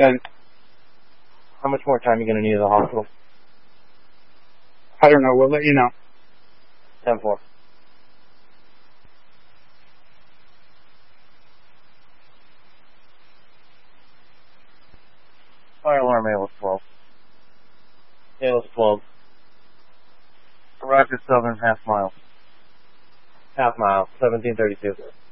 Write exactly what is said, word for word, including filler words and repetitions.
ten. How much more time are you going to need at the hospital? I don't know. We'll let you know. ten four. Fire alarm A L S twelve. A L S twelve. Arrived at Southern half mile. Half mile. seventeen thirty-two.